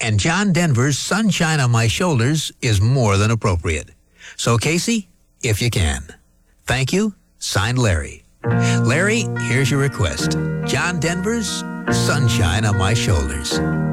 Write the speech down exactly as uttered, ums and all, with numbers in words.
and John Denver's Sunshine on My Shoulders is more than appropriate. So, Casey, if you can. Thank you. Signed, Larry. Larry, here's your request. John Denver's Sunshine on My Shoulders.